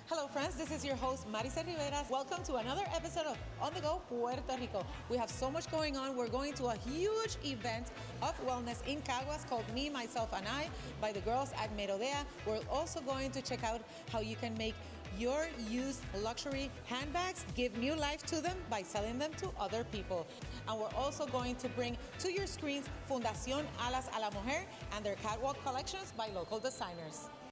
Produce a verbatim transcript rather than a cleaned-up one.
Hello friends, this is your host Marisa Rivera. Welcome to another episode of On The Go Puerto Rico. We have so much going on. We're going to a huge event of wellness in Caguas called Me, Myself, and I by the girls at Merodea. We're also going to check out how you can make your used luxury handbags give new life to them by selling them to other people. And we're also going to bring to your screens Fundación Alas a la Mujer and their catwalk collections by local designers.